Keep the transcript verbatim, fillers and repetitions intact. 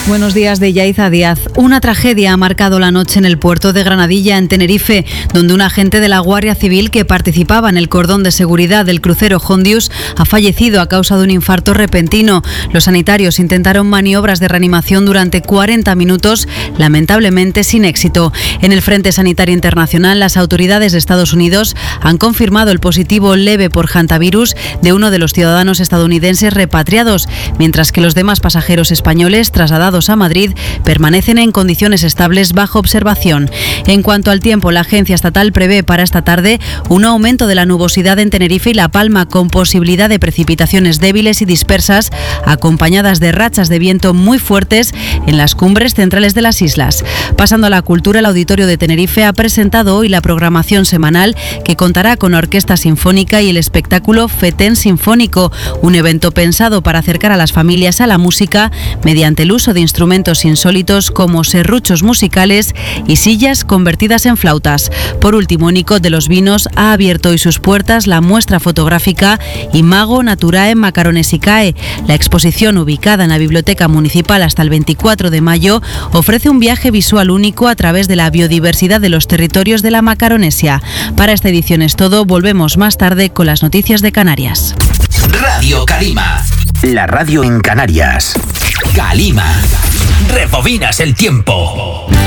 Buenos días de Yaiza Díaz. Una tragedia ha marcado la noche en el puerto de Granadilla, en Tenerife, donde un agente de la Guardia Civil que participaba en el cordón de seguridad del crucero Hondius ha fallecido a causa de un infarto repentino. Los sanitarios intentaron maniobras de reanimación durante cuarenta minutos, lamentablemente sin éxito. En el frente sanitario internacional, las autoridades de Estados Unidos han confirmado el positivo leve por hantavirus de uno de los ciudadanos estadounidenses repatriados, mientras que los demás pasajeros españoles trasladados a Madrid permanecen en condiciones estables bajo observación. En cuanto al tiempo, la agencia estatal prevé para esta tarde un aumento de la nubosidad en Tenerife y La Palma, con posibilidad de precipitaciones débiles y dispersas, acompañadas de rachas de viento muy fuertes en las cumbres centrales de las islas. Pasando a la cultura, el Auditorio de Tenerife ha presentado hoy la programación semanal, que contará con orquesta sinfónica y el espectáculo Fetén Sinfónico, un evento pensado para acercar a las familias a la música mediante el uso de instrumentos insólitos como serruchos musicales y sillas convertidas en flautas. Por último, Nicot de los Vinos ha abierto hoy sus puertas la muestra fotográfica Imago Naturae Macaronesicae. La exposición, ubicada en la Biblioteca Municipal hasta el veinticuatro de mayo, ofrece un viaje visual único a través de la biodiversidad de los territorios de la Macaronesia. Para esta edición es todo. Volvemos más tarde con las noticias de Canarias. Radio Calima, la radio en Canarias. Calima, rebobinas el tiempo.